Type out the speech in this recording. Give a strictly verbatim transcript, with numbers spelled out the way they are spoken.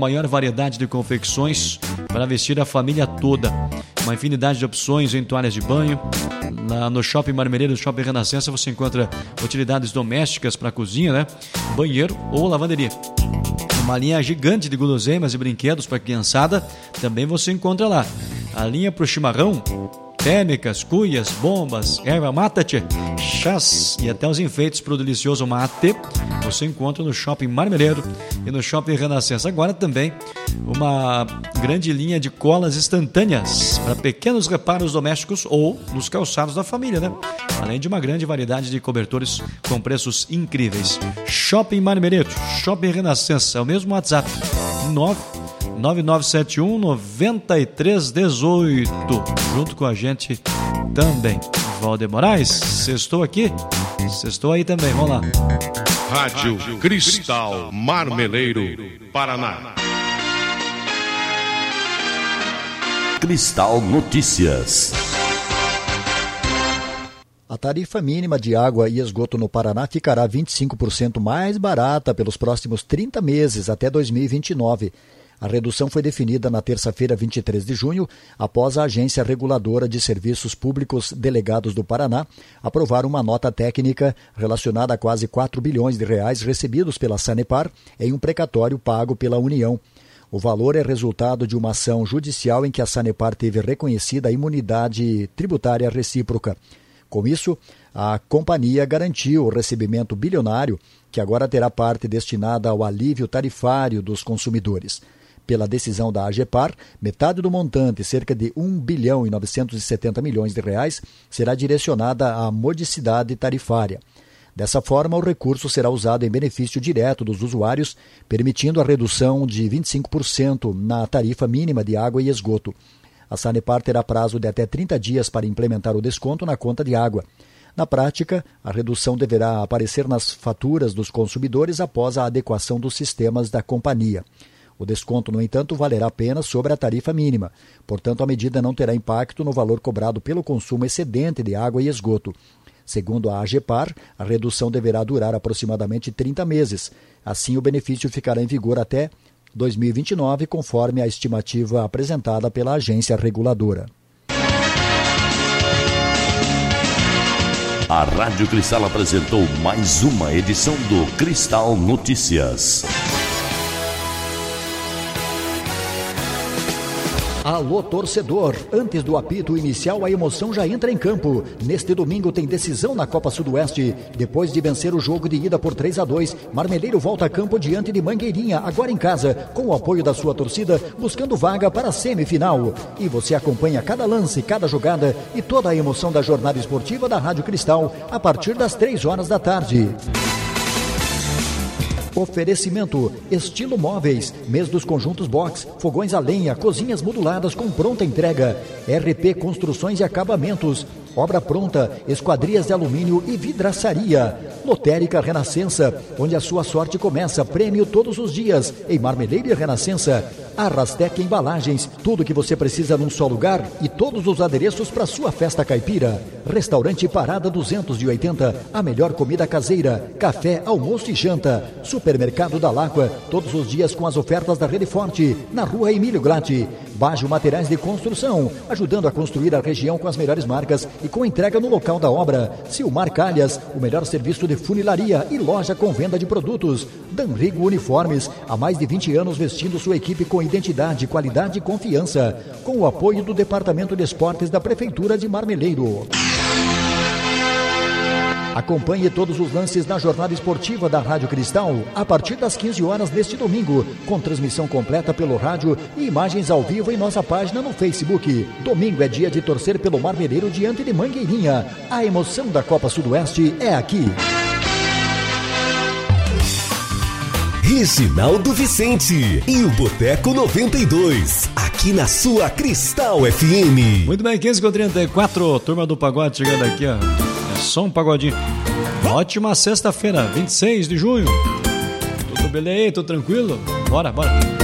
maior variedade de confecções para vestir a família toda. Uma infinidade de opções em toalhas de banho. Na, no Shopping Marmeleiro, Shopping Renascença, você encontra utilidades domésticas para cozinha, né? Banheiro ou lavanderia. Uma linha gigante de guloseimas e brinquedos para criançada também você encontra lá. A linha para o chimarrão, térmicas, cuias, bombas, erva mate, chás e até os enfeites para o delicioso mate você encontra no Shopping Marmeleiro e no Shopping Renascença. Agora também uma grande linha de colas instantâneas para pequenos reparos domésticos ou nos calçados da família, né? Além de uma grande variedade de cobertores com preços incríveis. Shopping Marmeleiro, Shopping Renascença, é o mesmo WhatsApp, nove nove nove sete um nove três um oito, junto com a gente também. Valder Moraes, sextou aqui? Sextou aí também, vamos lá. Rádio Cristal Marmeleiro, Paraná. Cristal Notícias. A tarifa mínima de água e esgoto no Paraná ficará vinte e cinco por cento mais barata pelos próximos trinta meses, até dois mil e vinte e nove. A redução foi definida na terça-feira, vinte e três de junho, após a Agência Reguladora de Serviços Públicos Delegados do Paraná aprovar uma nota técnica relacionada a quase quatro bilhões de reais recebidos pela Sanepar em um precatório pago pela União. O valor é resultado de uma ação judicial em que a Sanepar teve reconhecida a imunidade tributária recíproca. Com isso, a companhia garantiu o recebimento bilionário, que agora terá parte destinada ao alívio tarifário dos consumidores. Pela decisão da AGEPAR, metade do montante, cerca de um bilhão e novecentos e setenta milhões de reais, será direcionada à modicidade tarifária. Dessa forma, o recurso será usado em benefício direto dos usuários, permitindo a redução de vinte e cinco por cento na tarifa mínima de água e esgoto. A Sanepar terá prazo de até trinta dias para implementar o desconto na conta de água. Na prática, a redução deverá aparecer nas faturas dos consumidores após a adequação dos sistemas da companhia. O desconto, no entanto, valerá apenas sobre a tarifa mínima. Portanto, a medida não terá impacto no valor cobrado pelo consumo excedente de água e esgoto. Segundo a AGEPAR, a redução deverá durar aproximadamente trinta meses. Assim, o benefício ficará em vigor até dois mil e vinte e nove, conforme a estimativa apresentada pela agência reguladora. A Rádio Cristal apresentou mais uma edição do Cristal Notícias. Alô, torcedor! Antes do apito inicial, a emoção já entra em campo. Neste domingo tem decisão na Copa Sudoeste. Depois de vencer o jogo de ida por três a dois, Marmeleiro volta a campo diante de Mangueirinha, agora em casa, com o apoio da sua torcida, buscando vaga para a semifinal. E você acompanha cada lance, cada jogada e toda a emoção da jornada esportiva da Rádio Cristal, a partir das três horas da tarde. Oferecimento: Estilo Móveis, mês dos conjuntos box, fogões a lenha, cozinhas moduladas com pronta entrega. R P Construções e Acabamentos, obra pronta, esquadrias de alumínio e vidraçaria. Lotérica Renascença, onde a sua sorte começa, prêmio todos os dias, em Marmeleiro e Renascença. Arrastec Embalagens, tudo que você precisa num só lugar e todos os adereços para sua festa caipira. Restaurante Parada duzentos e oitenta, a melhor comida caseira, café, almoço e janta. Supermercado da Láqua, todos os dias com as ofertas da Rede Forte, na rua Emílio Glatti. Bajo Materiais de Construção, ajudando a construir a região com as melhores marcas e com entrega no local da obra. Silmar Calhas, o melhor serviço de funilaria e loja com venda de produtos. Danrigo Uniformes, há mais de vinte anos vestindo sua equipe com identidade, qualidade e confiança. Com o apoio do Departamento de Esportes da Prefeitura de Marmeleiro. Acompanhe todos os lances na jornada esportiva da Rádio Cristal a partir das quinze horas deste domingo, com transmissão completa pelo rádio e imagens ao vivo em nossa página no Facebook. Domingo é dia de torcer pelo Marmeleiro diante de Mangueirinha. A emoção da Copa Sudoeste é aqui. Reginaldo Vicente e o Boteco noventa e dois, aqui na sua Cristal F M. Muito bem, quinze com trinta e quatro, turma do pagode chegando aqui, ó. É só um pagodinho. Ótima sexta-feira, vinte e seis de junho. Tudo beleza aí, tudo tranquilo? Bora, bora.